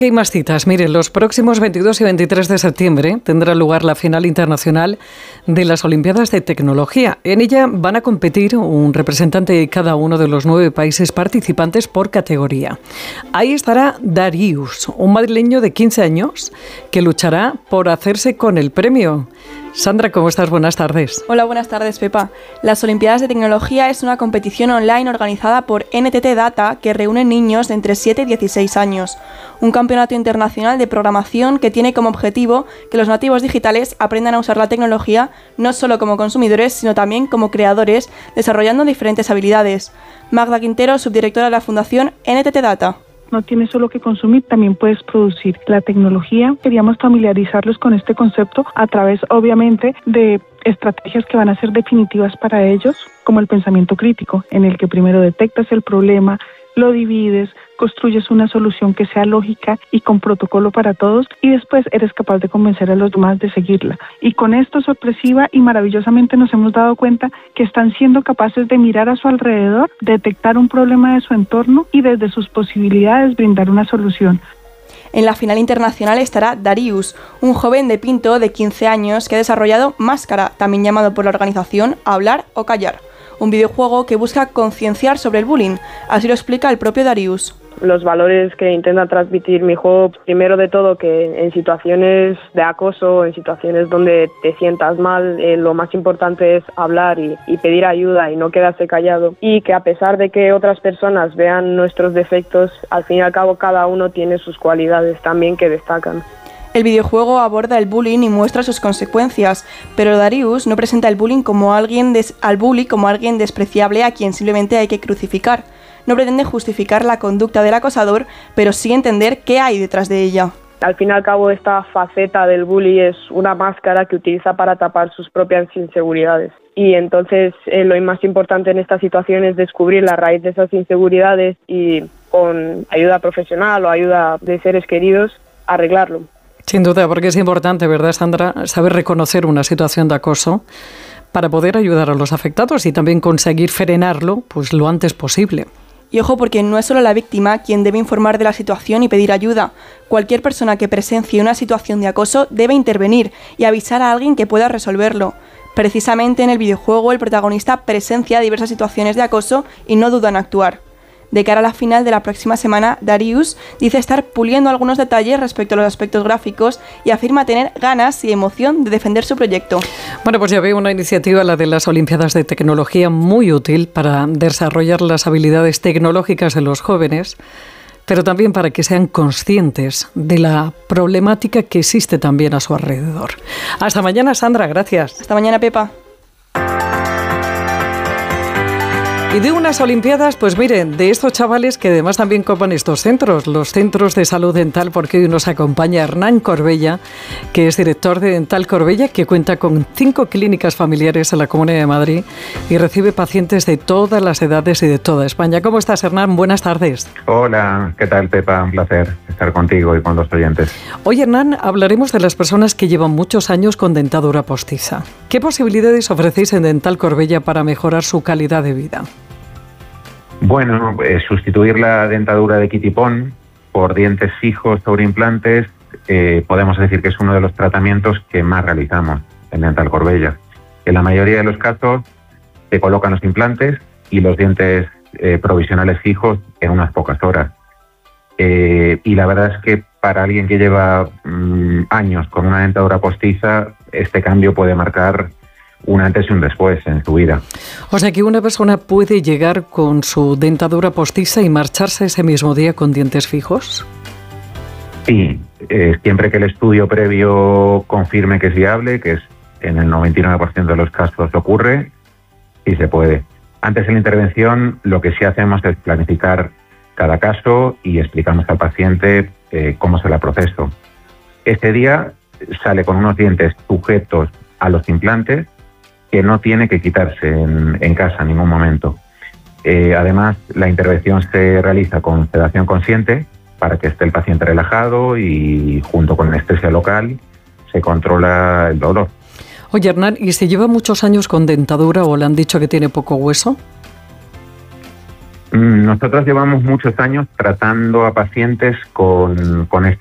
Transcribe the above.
Hay más citas. Miren, los próximos 22 y 23 de septiembre tendrá lugar la final internacional de las Olimpiadas de Tecnología. En ella van a competir un representante de cada uno de los 9 países participantes por categoría. Ahí estará Darius, un madrileño de 15 años que luchará por hacerse con el premio. Sandra, ¿cómo estás? Buenas tardes. Hola, buenas tardes, Pepa. Las Olimpiadas de Tecnología es una competición online organizada por NTT Data que reúne niños de entre 7 y 16 años. Un campeonato internacional de programación que tiene como objetivo que los nativos digitales aprendan a usar la tecnología no solo como consumidores, sino también como creadores, desarrollando diferentes habilidades. Magda Quintero, subdirectora de la Fundación NTT Data. No tienes solo que consumir, también puedes producir. La tecnología, queríamos familiarizarlos con este concepto a través, obviamente, de estrategias que van a ser definitivas para ellos, como el pensamiento crítico, en el que primero detectas el problema, lo divides, construyes una solución que sea lógica y con protocolo para todos y después eres capaz de convencer a los demás de seguirla. Y con esto sorpresiva y maravillosamente nos hemos dado cuenta que están siendo capaces de mirar a su alrededor, detectar un problema de su entorno y desde sus posibilidades brindar una solución. En la final internacional estará Darius, un joven de Pinto de 15 años que ha desarrollado Máscara, también llamado por la organización Hablar o Callar, un videojuego que busca concienciar sobre el bullying. Así lo explica el propio Darius. Los valores que intenta transmitir mi juego, primero de todo que en situaciones de acoso, en situaciones donde te sientas mal, lo más importante es hablar y pedir ayuda y no quedarse callado, y que a pesar de que otras personas vean nuestros defectos, al fin y al cabo cada uno tiene sus cualidades también que destacan. El videojuego aborda el bullying y muestra sus consecuencias, pero Darius no presenta al bully como alguien despreciable a quien simplemente hay que crucificar. No pretende justificar la conducta del acosador, pero sí entender qué hay detrás de ella. Al fin y al cabo, esta faceta del bully es una máscara que utiliza para tapar sus propias inseguridades. Y entonces lo más importante en esta situación es descubrir la raíz de esas inseguridades y con ayuda profesional o ayuda de seres queridos, arreglarlo. Sin duda, porque es importante, ¿verdad, Sandra?, saber reconocer una situación de acoso para poder ayudar a los afectados y también conseguir frenarlo pues lo antes posible. Y ojo, porque no es solo la víctima quien debe informar de la situación y pedir ayuda. Cualquier persona que presencie una situación de acoso debe intervenir y avisar a alguien que pueda resolverlo. Precisamente en el videojuego el protagonista presencia diversas situaciones de acoso y no duda en actuar. De cara a la final de la próxima semana, Darius dice estar puliendo algunos detalles respecto a los aspectos gráficos y afirma tener ganas y emoción de defender su proyecto. Bueno, pues ya veo una iniciativa, la de las Olimpiadas de Tecnología, muy útil para desarrollar las habilidades tecnológicas de los jóvenes, pero también para que sean conscientes de la problemática que existe también a su alrededor. Hasta mañana, Sandra, gracias. Hasta mañana, Pepa. Y de unas Olimpiadas, pues miren, de estos chavales que además también copan estos centros, los centros de salud dental, porque hoy nos acompaña Hernán Corbella, que es director de Dental Corbella, que cuenta con 5 clínicas familiares en la Comunidad de Madrid y recibe pacientes de todas las edades y de toda España. ¿Cómo estás, Hernán? Buenas tardes. Hola, ¿qué tal, Pepa? Un placer estar contigo y con los oyentes. Hoy, Hernán, hablaremos de las personas que llevan muchos años con dentadura postiza. ¿Qué posibilidades ofrecéis en Dental Corbella para mejorar su calidad de vida? Bueno, sustituir la dentadura de quitipón por dientes fijos sobre implantes, podemos decir que es uno de los tratamientos que más realizamos en Dental Corbella. En la mayoría de los casos se colocan los implantes y los dientes provisionales fijos en unas pocas horas. Y la verdad es que para alguien que lleva años con una dentadura postiza, este cambio puede marcar un antes y un después en su vida. O sea que una persona puede llegar con su dentadura postiza y marcharse ese mismo día con dientes fijos. Sí, siempre que el estudio previo confirme que es viable, que es en el 99% de los casos ocurre, sí se puede. Antes de la intervención, lo que sí hacemos es planificar cada caso y explicamos al paciente cómo será el proceso. Ese día sale con unos dientes sujetos a los implantes que no tiene que quitarse en casa en ningún momento. Además, la intervención se realiza con sedación consciente para que esté el paciente relajado y junto con anestesia local se controla el dolor. Oye, Hernán, ¿y si lleva muchos años con dentadura o le han dicho que tiene poco hueso? Nosotros llevamos muchos años tratando a pacientes con este